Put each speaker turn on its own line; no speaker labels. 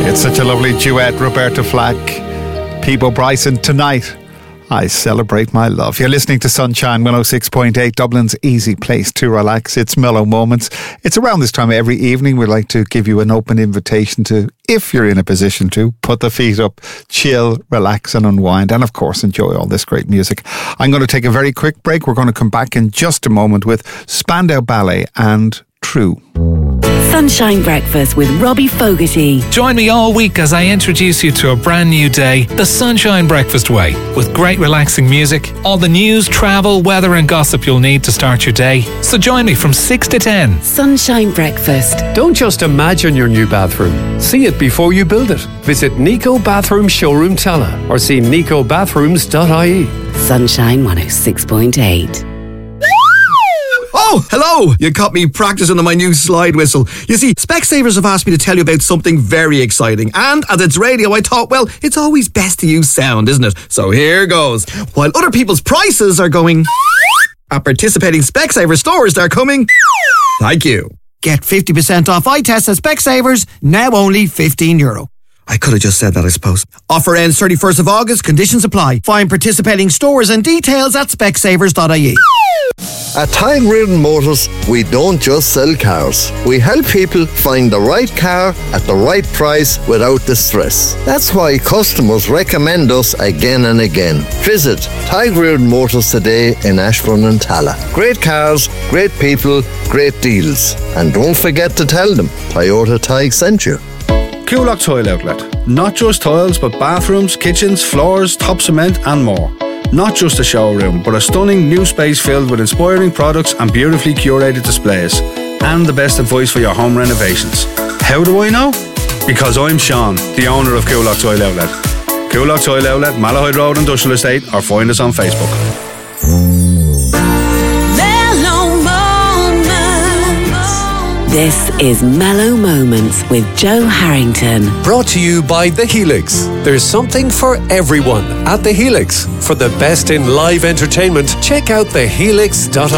It's such a lovely duet, Roberta Flack, Peebo Bryson. Tonight, I celebrate my love. You're listening to Sunshine 106.8, Dublin's easy place to relax. It's Mellow Moments. It's around this time every evening. We'd like to give you an open invitation to, if you're in a position to, put the feet up, chill, relax and unwind, and of course enjoy all this great music. I'm going to take a very quick break. We're going to come back in just a moment with Spandau Ballet and True.
Sunshine Breakfast with Robbie Fogarty.
Join me all week as I introduce you to a brand new day, the Sunshine Breakfast way, with great relaxing music, all the news, travel, weather and gossip you'll need to start your day. So join me from 6 to 10.
Sunshine Breakfast.
Don't just imagine your new bathroom. See it before you build it. Visit Nico Bathroom Showroom Tala or see nicobathrooms.ie.
Sunshine 106.8.
Oh, hello! You caught me practicing on my new slide whistle. You see, Specsavers have asked me to tell you about something very exciting. And as it's radio, I thought, well, it's always best to use sound, isn't it? So here goes. While other people's prices are going, at participating Specsavers stores, they're coming. Thank you. Get 50% off eye tests at Specsavers, now only €15. I could have just said that, I suppose. Offer ends 31st of August, conditions apply. Find participating stores and details at specsavers.ie.
At Tyrone Motors, we don't just sell cars. We help people find the right car at the right price without the stress. That's why customers recommend us again and again. Visit Tyrone Motors today in Ashbourne and Tala. Great cars, great people, great deals. And don't forget to tell them Toyota Tig sent you.
Coolock Tile Outlet. Not just tiles, but bathrooms, kitchens, floors, top cement and more. Not just a showroom, but a stunning new space filled with inspiring products and beautifully curated displays. And the best advice for your home renovations. How do I know? Because I'm Sean, the owner of Coolock Tile Outlet. Coolock Tile Outlet, Malahide Road Industrial Estate, or find us on Facebook.
This is Mellow Moments with Joe Harrington.
Brought to you by The Helix. There's something for everyone at The Helix. For the best in live entertainment, check out thehelix.ie.